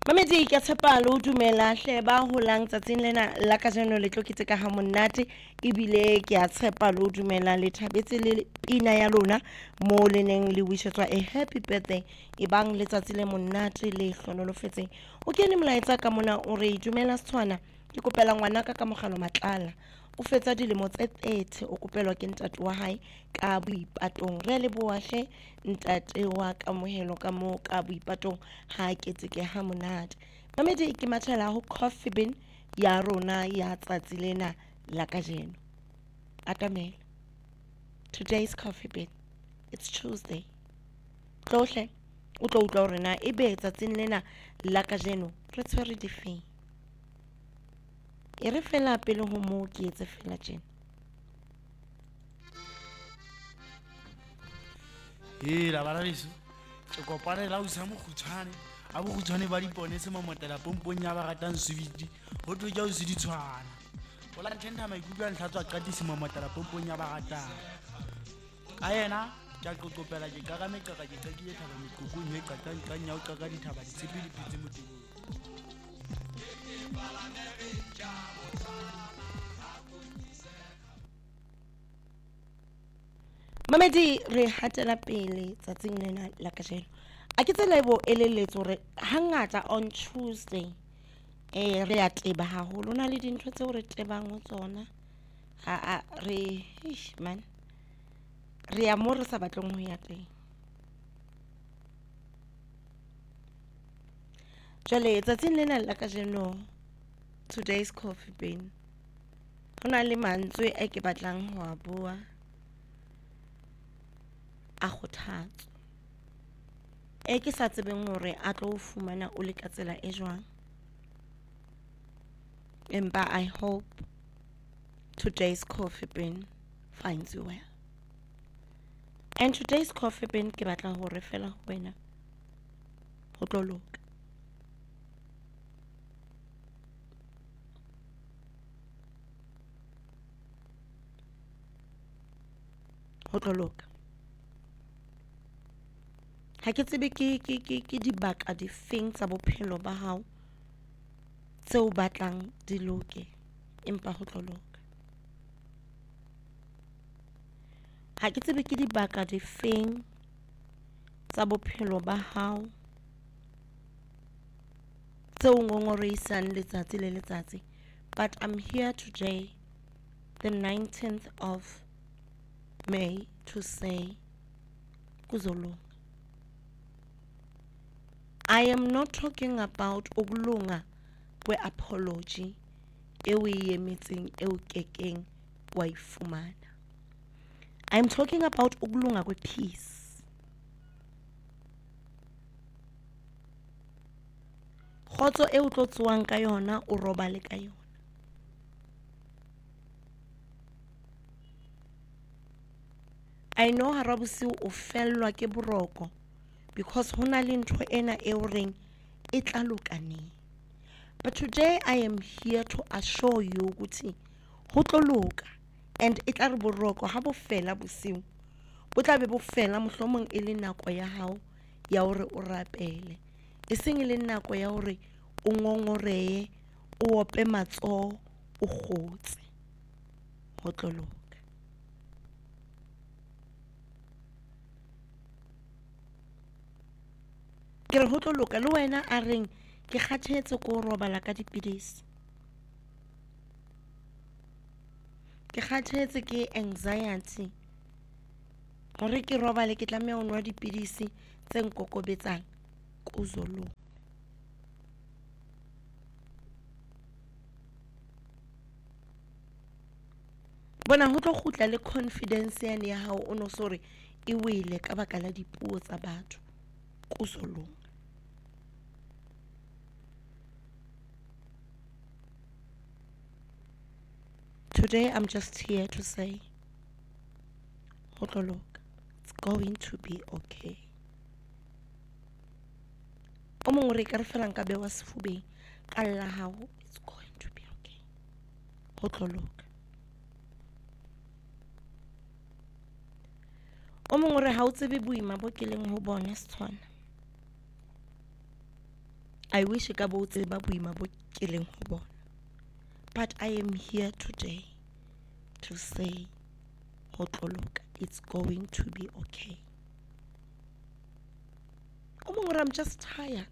Mamedi ke tshepa le ho dumela hle ba holang tsatsing lena la kajeno le tlo keteka ha monate ebile ke a tshepa le ho dumela le thabetse le pina ya lona mo le neng le wishetswa a happy birthday ebang letsatsi le monate le hlonolofetseng. O kene molaetsa ka mona o re dumela Setswana ke kopela ngwanaka ka mogalo matlala o fetsa dilemo tse 30 o kopelwa ke ntate wa hae ka boipatong re le boahle ntate wa kamohelo ka mo ka boipatong ha keteke ha monate. Mamedi ke mathela ho coffee bin ya rona ya tsatsi lena la kajeno. Atamela. Today's coffee bin. It's Tuesday. Tlohle o tlo utlwa hore na ebe tsatsing lena la kajeno re tshwere difeng. E re fela pele ho moo ke etse fela tjena. La bana beso ke kopane la usa mokgutshwane a bokgutshwane ba dipone se mamotela pompong ya ba ratang switi ho tlo ja o se di tshwana o la ntenta maikutlo a ntlhatswa qatisi mamotela pompong ya ba ratang ka yena ke a qoqopela ke ka meqaka ke qekile thaba mekokong e qaqang ya o qaqa dithaba ditshepe di phetse motebong. Mamedi re hatela pele tsatsing lena la kajeno. A ke tsela ebo eleletso re hangata on Tuesday re a teba haholo na le dintho tseo re tebang ho tsona re man re a mo re sa batleng ho ya teng. Jwale tsatsing lena la kajeno today's coffee bin hona le mantswe a ke batlang ho a bua a kgothatso ke sa tsebeng hore a tlo fumana o le ka tsela e jwang empa I hope today's coffee bin finds you well. And today's coffee bin ke batla hore fela ho wena ho tlo loka. Ho tlo loka. Ha ke tsebe ke dibaka di feng tsa bophelo ba hao tseo batlang di loke empa ho tlo loka. Ha ke tsebe ke dibaka di feng tsa bophelo ba hao tseo ngongoreisang letsatsi le letsatsi, but I'm here today the 19th of May to say kuzolunga. I am not talking about ukulunga kwe apology ewe yemitsing ewe kekeng wa ifumana. I'm talking about ukulunga kwe peace. Khotso e o tlo tsuwang ka yona o robale ka yona. I know harabusi o fellwa ke boroko because hona le ntho ena e o reng e tla loka neng. But today I am here to assure you ukuthi ho tlo loka and e tla re boroko ha bo fela bosiu bo tla be bo fela mohlomong e le nako ya hao ya hore o rapele e seng le nako ya hore o ngongoreye o ope matsoho o khotse. Ho tlo loka. Ke re ho tlo loka le wena a reng ke kgathetse ko robala ka dipidisi. Ke kgathetse ke anxiety hore ke robale ke tlameha ho nwa dipidisi tse nkokobetsang kuzolo. Bona ho tlo khutla le confidence yane ya hao o no sore e wele ka baka la dipuo tsa batho kuzolo. Today I'm just here to say ho tlo loka. It's going to be okay. O mong re ka re fela nka bewa sefubeng ka lla hao it's going to be okay. Ho tlo loka. O mong re ha o tsebe boima bo ke leng ho bona Setswana. I wish ka bo tseba boima bo ke leng ho bona. But I am here today to say, Hotloloka, it's going to be okay. I'm just tired.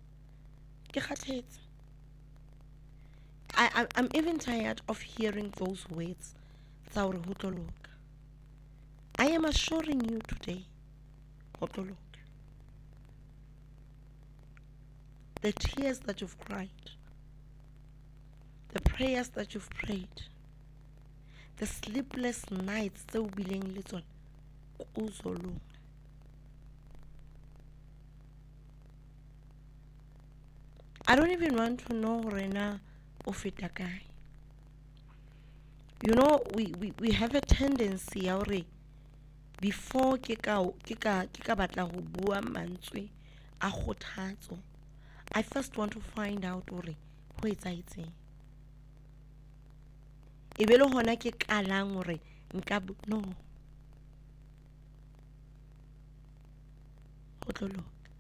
I'm even tired of hearing those words. I am assuring you today, Hotloloka, the tears that you've cried, the prayers that you've prayed, the sleepless nights that will be little. I don't even want to know Rena Ofitakai. You know, we have a tendency before kika batla ho bua mantswe a kgothatso, I first want to find out ho etsahetseng. E be le hona ke kalang hore nka no. Hotloloka.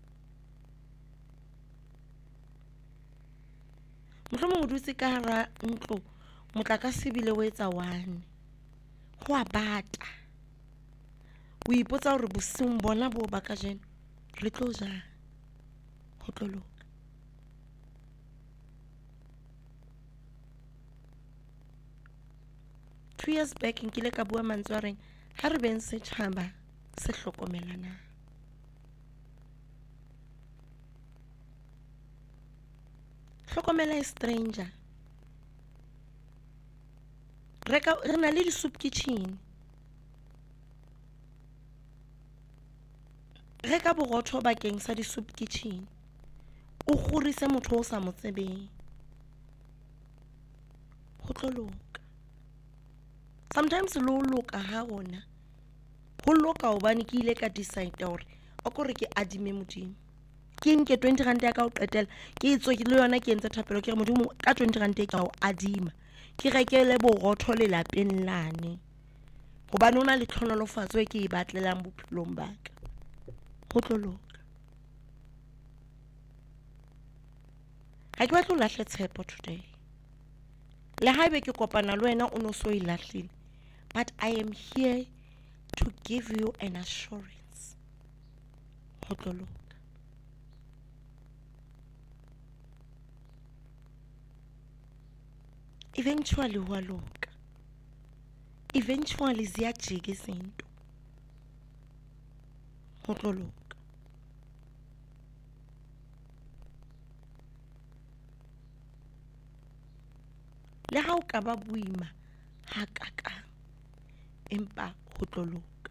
Mohlomong o dutse ka hara ntlo motlakase bile o etsa one. Ho a bata. O ipotsa hore bosiung bona bo ba ka jeno re tlo jang. Hotloloka. Two years back nkile ka bua mantswe a reng ha re beng setjhaba se hlokomelana. Hlokomela a stranger. Re na le di-soup kitchen. Re ka borotho bakeng sa di-soup kitchen. O kgorise motho o sa mo tsebeng. Ho tlo loka. Sometimes lo loka ha ona. Ho loka hobane ke ile ka decide hore o kore ke adime modimo. Ke nke 20 rand ya ka o qetela ke itswe ke le yona ke entse thapelo ke re modimo ka 20 rand e ka o adima. Ke rekele borotho le lapeng lane. Hobane ona le tlhonolofatso e ke e batlelang bophelong ba ka. Ho tlo loka. Ha ke batla o lahle tshepo today. Le haebe ke kopana le wena o no so e lahlile. But I am here to give you an assurance. Ho tlo loka. Eventually wa loka. Eventually ziyajika izinto. Ho tlo loka. Le ha o ka ba boima ha kakang empa ho tlo loka.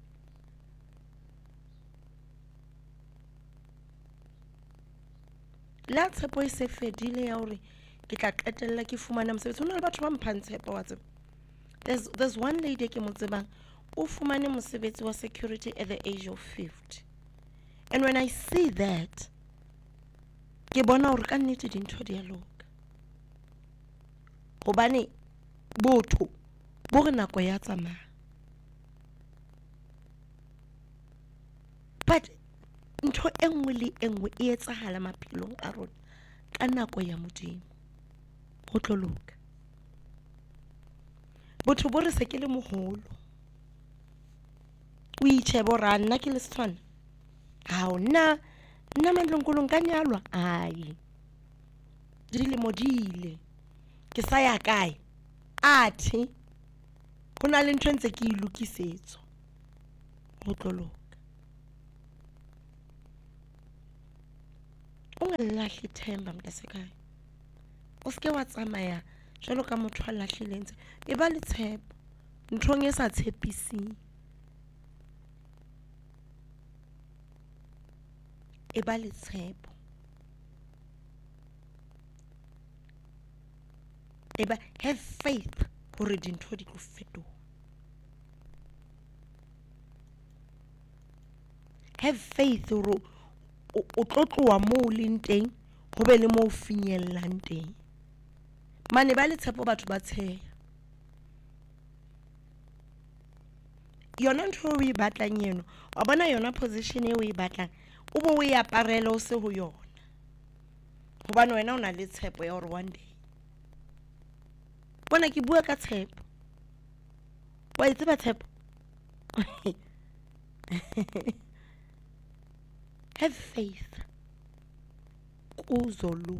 La tshepo e se fedile ya hore ke tla qetella ke fumana mosebetsi. Hona le batho ba mphang tshepo wa tseba. There's one lady ke mo tsebang o fumane mosebetsi wa security at the age of 50. And when I see that, ke bona hore ka nnete dintho di a loka. Hobane botho bo re nako ya tsamaya. But ntho engwe le engwe e etsahala maphelong a rona ka nako ya modimo. Ho tlo loka. Botho bo re se ke le moholo. O itshebo ra nna ke le setswana. Ha ona nna mandlong ka nyalwa. Ai. Dilemo dile. Ke sa ya kae? Athi. Hona le ntho ntse ke ilokisetso. Ho tlo loka. Ungalahli themba mntasekhaya. O se ke wa tsamaya jwalo ka motho a lahlileng ntse. E ba le tshepo. Nthong e sa tshepising. E ba le tshepo. Eba have faith hore dintho di tlo fetoha. Have faith hore o tlo tloha moo leng teng ho be le moo finyellang teng. Mane ba le tshepo batho ba tsheya. Yona ntho o e batlang eno wa bona yona position e o e batlang o bo o e aparela o se ho yona. Hobane wena o na le tshepo ya hore one day. Bona ke bua ka tshepo. Wa tseba tshepo? Have faith. Kuzolunga.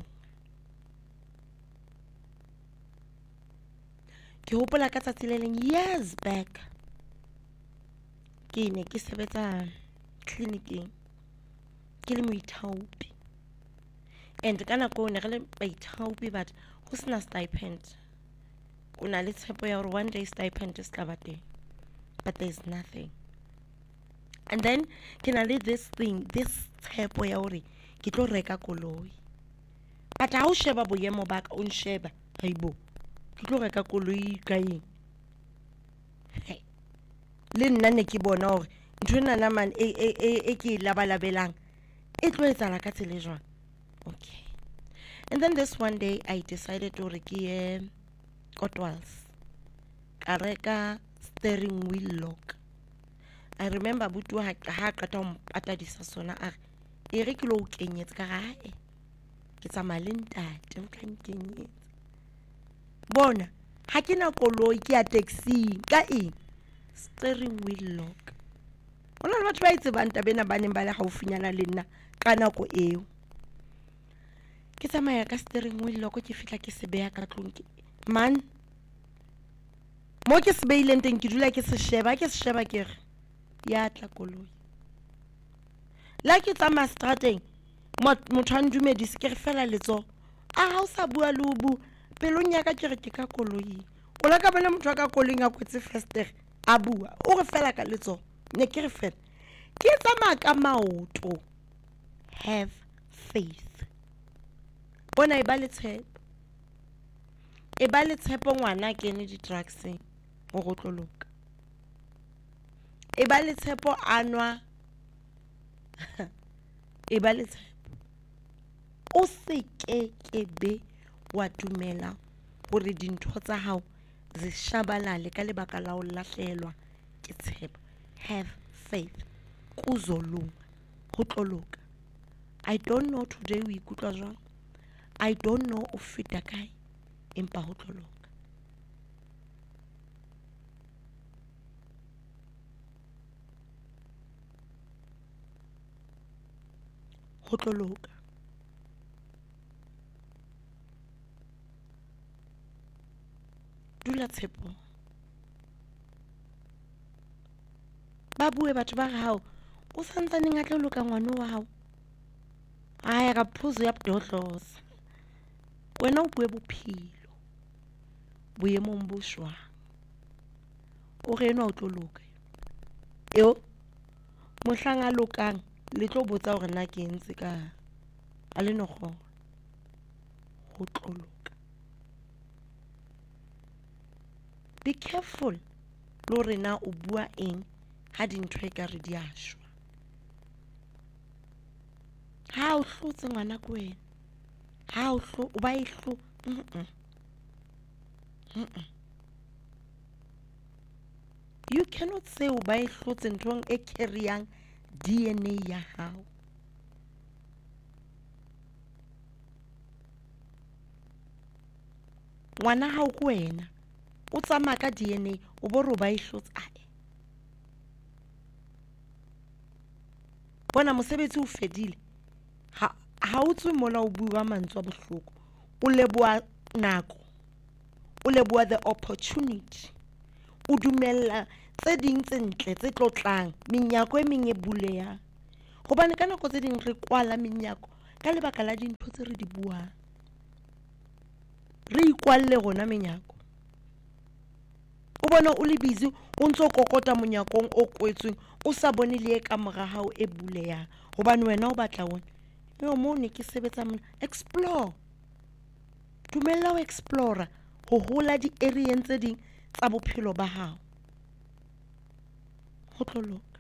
Ke hopola ka tsatsi le leng years back. Ke ne ke sebetsa clinicing. Ke le moithaopi. And ka nako ne re le baithaopi but ho sena stipend. O na le tshepo ya hore one day stipend is tla ba teng. But there's nothing. And then ke na le this tshepo ya hore ke tlo reka koloi. But ha o sheba boemo ba ka o nsheba haibo. Ke tlo reka koloi ka eng? Le nna ne ke bona hore ntho ena na man e ke labalabelang e tlo etsahala ka tsela jwang. Okay. And then this one day I decided to re ke ye Kotwals. Ka reka steering wheel lock. I remember butu ha qeta ho mpatadisa sona a re e re ke lo o kenyetsa ka hae. Ke tsamaya le ntate o tla nkenyetsa. Bona ha ke na koloi ke ya taxi ka eng? Steering wheel lock. Ona le batho ba itse banta bena ba neng ba le haufinyana le nna ka nako eo. Ke tsamaya ka steering wheel lock ke fitla ke se beha ka tlung ke man mo ke se beileng teng ke dula ke se sheba ke re ya tla koloi. La ke tsamaya strateng motho a ndumedise ke re fela letso a ha o sa bua le o bu pelong ya ka ke re ke ka koloi. O la ka bona motho ka koloi a kwetse festere a bua o re fela ka letso ne ke re fela ke tsamaya ka maoto. Have faith. Bona e ba le tshepo. E ba le tshepo ngwana ke ne di drugs go go tloloka. E ba le tshepo anwa. E ba le tshepo. O se ke be wa dumela hore dintho tsa hao ze shabalale ka lebaka la ho lahlelwa ke tshepo. Have faith. Kuzolunga. Ho tloloka. I don't know today o ikutlwa jwang. I don't know o feta kae empa ho tloloka. Ho tloloka. Dula tshepo. Ba bue batho ba hao o santsane ngatle loka ngwana wa hao. Aya ka phuzo ya bdohlosa. Wena o bue bophelo. Boemong bo shwang. O re ena o tloloka. Eo mohlang a lokang le tlo botsa hore na ke entse ka a le no go tloloka. Be careful lo re na o bua eng ha dintho e ka re di a shwa. Ha o hlotse ngwana ko wena. Ha o hlo o ba e hlo. You cannot say o ba e hlotse nthong e carryang DNA ya hao. Ngwana hao ko wena o tsamaya ka DNA o bo re o ba e hlotse ae. Bona mosebetsi o fedile. Ha o tswe mona o bua mantswe a bohloko. O leboa nako. O leboa the opportunity. O dumella tse ding tse ntle tse tlotlang menyako e meng e buleya. Hobane ka nako tse ding re kwala menyako ka lebaka la dintho tse re di buang. Re ikwalle gona menyako. O bona o le busy o ntse o kokota monyakong o kwetsweng o sa bone le e ka mora hao e buleya. Hobane wena o batla wona. Yo mo ne ke sebetsa mona explore. Dumella o explore ho hola di area tse ding tsa bophelo ba hao. Ho tloloka.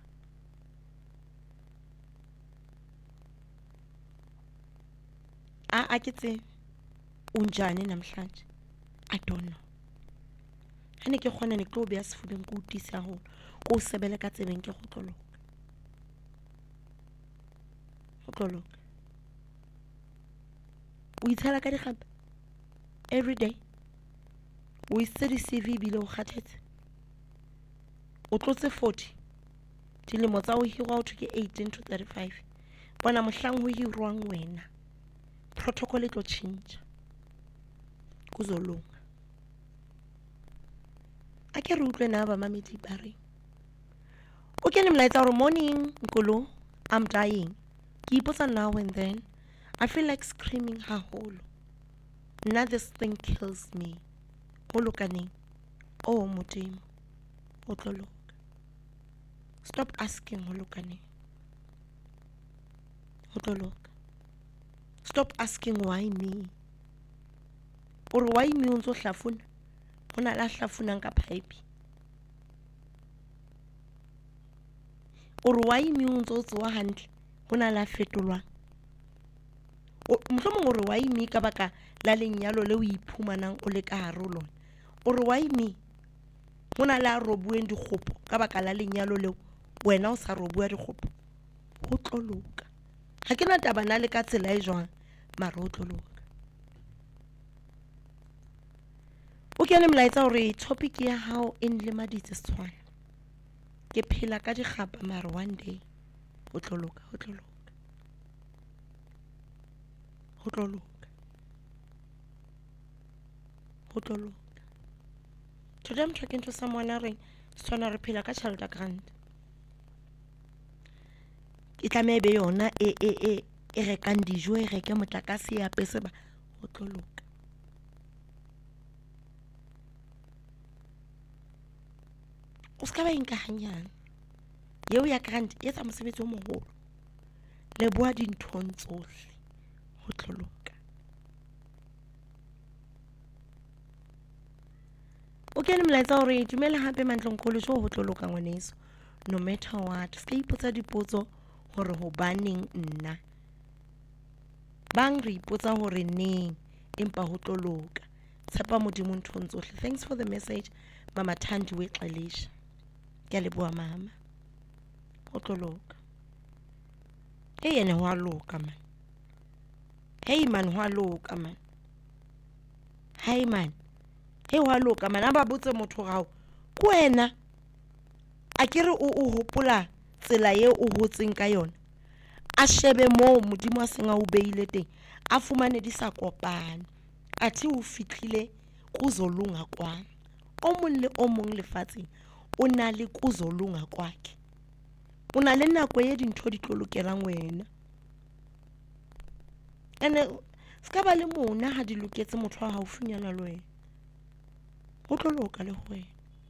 A ke tse unjani namhlanje. I don't know. Hane ke khona ne ke tlo beya sefubeng ke utisa haholo. Ko sebele ka tsebeng ke go tloloka. Ho tloloka. o itshela ka dikgapa every day o itse di-CV bile o kgathetse o tlotse 40 dilemo tsa ho hirwa ho thwe ke 18 to 35 bona mohlang ho hirwang wena protocol e tlo change kuzolunga ake re utlwe na ba mamedi ba re o kene mlaetsa hore morning Nkolo, I'm dying ke ipotsa now and then I feel like screaming haholo now this thing kills me ho lokaneng oh Modimo o tlo loka stop asking ho lokaneng ho tlo loka stop asking why me or why me o ntso hlafuna hona la hlafunang ka pipe or why me o ntso tsoa hantle hona la fetolwang mohlomong hore why me ka baka la lenyalo le o iphumanang o le ka hare ho lona or why me hona la robueng dikgopo ka baka la lenyalo leo wena o sa robua dikgopo ho tlo loka ha ke na taba na le ka tsela e jwang mara ho tlo loka o kene mlaetsa hore topic ya hao e nlemaditse Setswana ke phela ka dikgapa mara one day ho tlo loka ho tlo loka ho tlo loka ho tlo loka today I'm talking to someone a reng Setswana re phela ka tjhelete grant ke tlameha be yona e rekang dijo e reke motlakase ya pese ba ho tlo loka o ska ba inka hanyane yeo ya grant e etsa mosebetsi o moholo le bua dinthong tsohle ho tlo loka o kene mlaetsa hore dumela hape Mantlonkolo jo ho tlo loka ngwaneso no matter what ska ipotsa dipotso hore hobaneng nna bang re ipotsa hore neng empa ho tlo loka tshepa Modimo nthong tsohle. Thanks for the message Mama Thandiwe Xelisha ke leboha mama ho tlo loka ene ho a loka man hey man ho a loka man hey man hey ho a loka man aba botse motho gao ko wena a kere o hopola tsela ye o hotseng ka yona a shebe mo Modimo a senga o beile teng a fumane di sa kopane athi o fitlhile kuzolunga kwa o mong le o mong lefatsheng o na le kuzolunga kwakhe o na le nako ye dintho di tlo lokelang wena ene ska ba le mona ha di loketse motho wa haufinyana le wena ho tlo loka le ho wena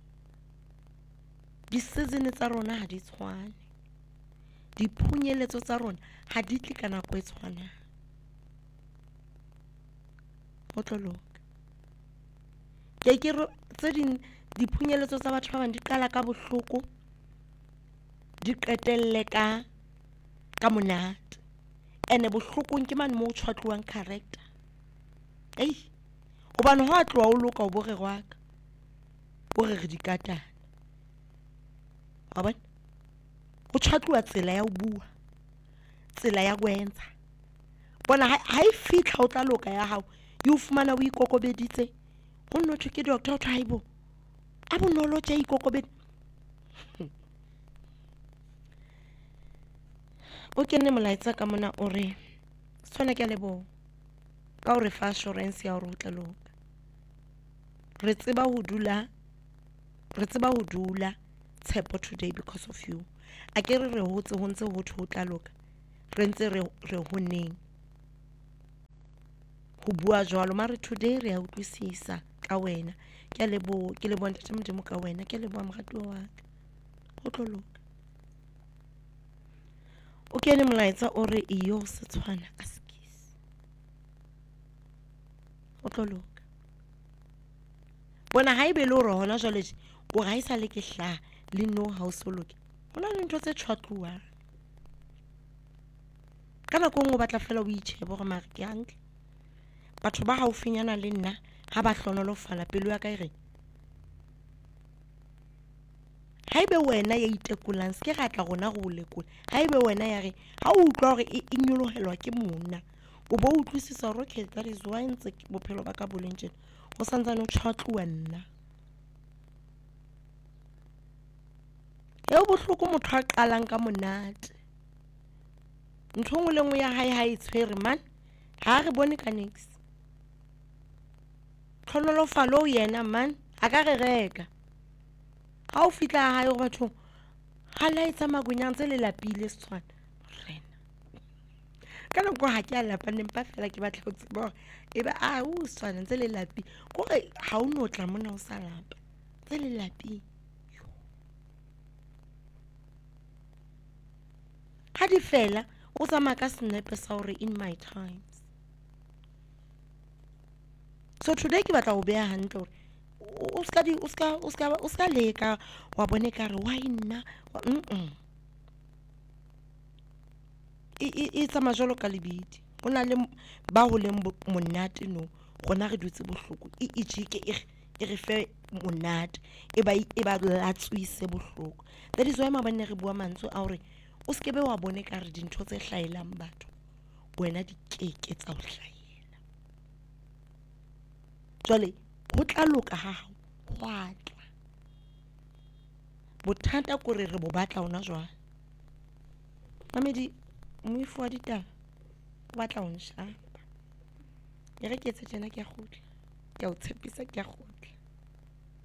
di season tsa rona ha di tshwane diphunyeletso tsa rona ha di tle ka nako e tshwanang ho tlo loka ke re tse ding diphunyeletso tsa batho ba bang di qala ka bohloko di qetelle ka monate ene bohlokong ke mane mo tshwatluwang character hobane ho a tloha o loka o bo re rwaka o re dikatana wa bona o tshwatluwa tsela ya ho bua tsela ya go entsha bona ha e fitla o tla loka ya hao e o fumana o ikokobeditse ho nno thwe ke doctor o thwa haibo a bonolo tja ikokobedi o kene molaetsa ka mona o re tshwana ke lebo ka o re fa assurance ya hore o tla loka re tseba ho dula tshepo today because of you a ke re hotse ho ntse ho thwe o tla loka re ntse re ho neng ho bua jwalo mare today re a utlwisisa ka wena ke lebo ntate Modimo ka wena ke lebo moratuwa wa ka ho tlo loka o kene molaetsa o re iyo Setswana a skisi ho tlo loka bona ha ibe le hore hona jwale o ga isa le ke hla le no ha o so loke hona le ntho tse tshwatluwang ka nako ngwe o batla fela o itshebe gore mare ke hantle batho ba haufinyana le nna ha ba hlonolofala pelo ya ka e re haebe wena ya itekolang se ke ga tla gona go lekola haebe wena ya re ha o utlwa gore e nyolohelwa ke monna o bo utlwisisa hore okay, that is why ntse bophelo ba ka bo leng tjena go santsane o tjhatluwa nna. Eo bohloko motho a qalang ka monate ntho ngwe le ngwe ya hae ha e tshwere man ha re bone ka next tlhonolofalo yena man a ka re reka ha o fitla hae go batho ha la etsa magunyang tse le lapile Setswana rena ka nako ha ke a lapa nempa fela ke batla ho tseba eba a o Setswana tse le lapi gore ha o no tla mona o sa lapa tse le lapi ha di fela o tsamaya ka senepe sa hore in my times. So today ke batla go beha hantle hore o ska leka wa bone ka re why nna e tsamaya jalo ka lebidi go na le ba go leng monate no gona re dutse bohloko e jike e re fe monate e ba latswise bohloko. That is why mabane re bua mantswe a hore o se kebe wa bone ka re dintho tse hlaelang batho wena di keke tsa o hlaela. Jwale ho tla loka ha ho atla bothata ko re bo batla ona jwale mamedi moifo wa ditaba o batla ho nshapa e re ke etse tjena ke a kgutla ke a o tshepisa ke a kgutla.